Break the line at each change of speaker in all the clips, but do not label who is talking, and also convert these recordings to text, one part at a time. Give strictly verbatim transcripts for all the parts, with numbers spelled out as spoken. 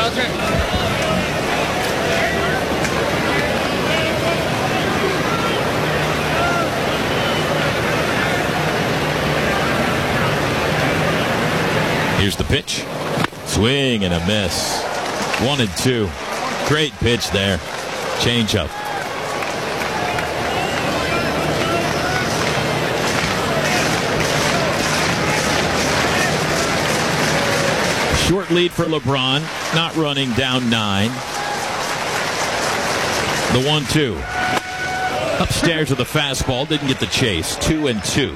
Here's the pitch. Swing and a miss. One and two. Great pitch there. Change up. Short lead for LeBron. Not running, down nine. The one two. Upstairs with a fastball. Didn't get the chase. Two and two.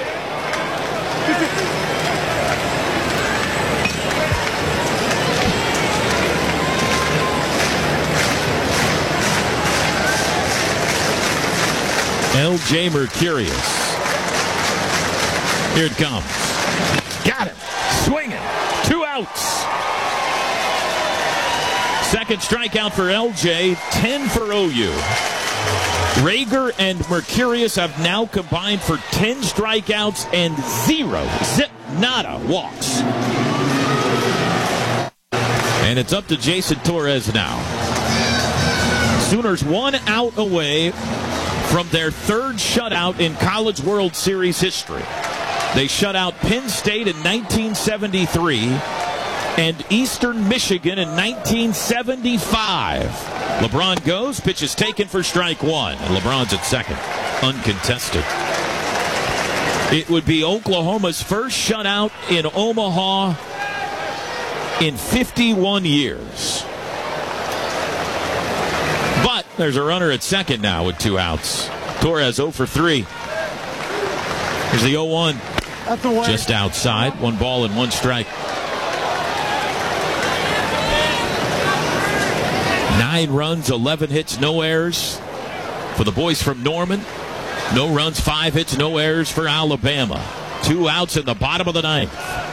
L J Mercurius. Here it comes. Got him. Swinging. Two outs. Second strikeout for L J. ten for O U. Rager and Mercurius have now combined for ten strikeouts and zero. Zip. Nada. Walks. And it's up to Jason Torres now. Sooners one out away from their third shutout in College World Series history. They shut out Penn State in nineteen seventy-three and Eastern Michigan in nineteen seventy-five. LeBron goes, pitch is taken for strike one, and LeBron's at second, uncontested. It would be Oklahoma's first shutout in Omaha in fifty-one years. But there's a runner at second now with two outs. Torres oh for three. Here's the oh one. Just outside. One ball and one strike. Nine runs, eleven hits, no errors for the boys from Norman. No runs, five hits, no errors for Alabama. Two outs in the bottom of the ninth.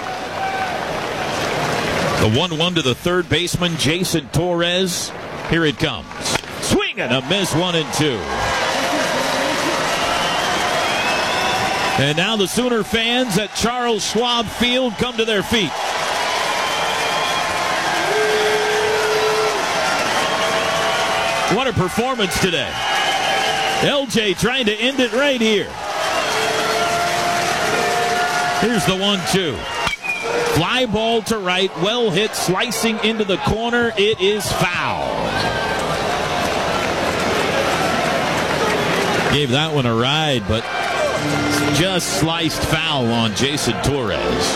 The one one to the third baseman, Jason Torres. Here it comes. Swing and a miss, one and two. And now the Sooner fans at Charles Schwab Field come to their feet. What a performance today. L J trying to end it right here. Here's the one two. Fly ball to right, well hit, slicing into the corner. It is foul. Gave that one a ride, but just sliced foul on Jason Torres.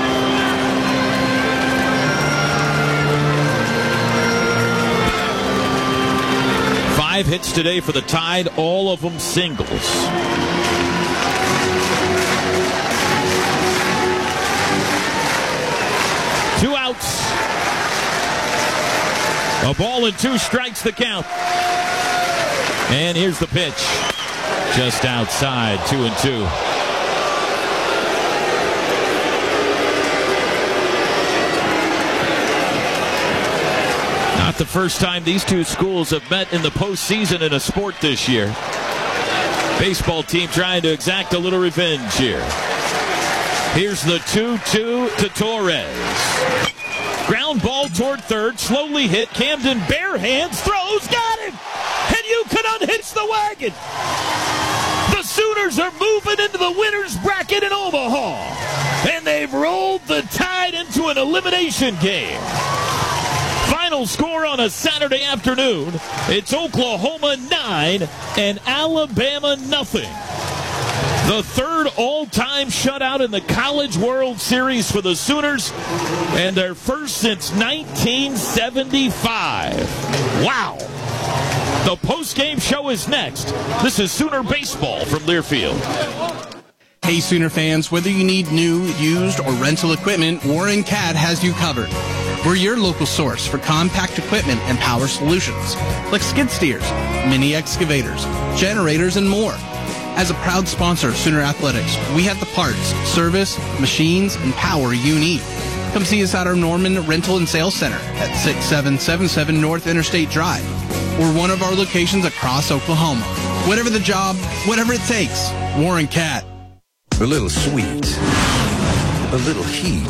Five hits today for the Tide, all of them singles. Two outs. A ball and two strikes the count. And here's the pitch. Just outside, two and two. Not the first time these two schools have met in the postseason in a sport this year. Baseball team trying to exact a little revenge here. Here's the two two to Torres. Ground ball toward third, slowly hit. Camden bare hands, throws, got him! And you can unhitch the wagon! The Sooners are moving into the winner's bracket in Omaha. And they've rolled the Tide into an elimination game. Final score on a Saturday afternoon. It's Oklahoma nine and Alabama nothing. The third all-time shutout in the College World Series for the Sooners, and their first since nineteen seventy-five. Wow. The post-game show is next. This is Sooner Baseball from Learfield.
Hey, Sooner fans, whether you need new, used, or rental equipment, Warren Cat has you covered. We're your local source for compact equipment and power solutions, like skid steers, mini excavators, generators, and more. As a proud sponsor of Sooner Athletics, we have the parts, service, machines, and power you need. Come see us at our Norman Rental and Sales Center at six seven seven seven North Interstate Drive, or one of our locations across Oklahoma. Whatever the job, whatever it takes, Warren Cat.
A little sweet, a little heat.